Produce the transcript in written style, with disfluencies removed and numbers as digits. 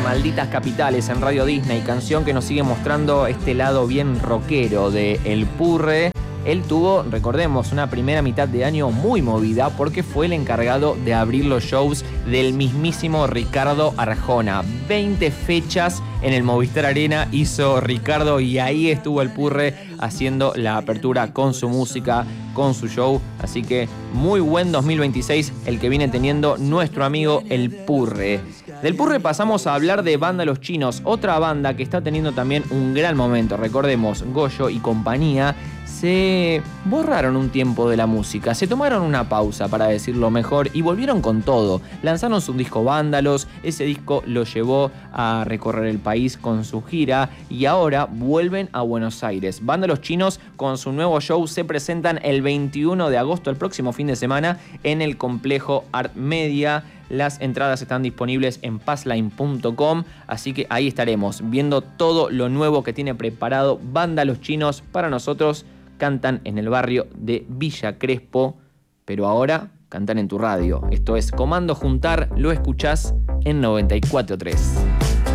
Malditas Capitales en Radio Disney, canción que nos sigue mostrando este lado bien rockero de El Purre. Él tuvo, recordemos, una primera mitad de año muy movida porque fue el encargado de abrir los shows del mismísimo Ricardo Arjona. 20 fechas en el Movistar Arena hizo Ricardo y ahí estuvo El Purre haciendo la apertura con su música, con su show. Así que muy buen 2026 el que viene teniendo nuestro amigo El Purre. Del Purre pasamos a hablar de Banda Los Chinos, otra banda que está teniendo también un gran momento. Recordemos, Goyo y compañía se borraron un tiempo de la música, se tomaron una pausa, para decirlo mejor, y volvieron con todo. Lanzaron su disco Vándalos, ese disco lo llevó a recorrer el país con su gira y ahora vuelven a Buenos Aires. Banda Los Chinos con su nuevo show se presentan el 21 de agosto, el próximo fin de semana, en el complejo Art Media. Las entradas están disponibles en passline.com, así que ahí estaremos viendo todo lo nuevo que tiene preparado Banda Los Chinos para nosotros. Cantan en el barrio de Villa Crespo, pero ahora cantan en tu radio. Esto es Comando Juntar, lo escuchás en 94.3.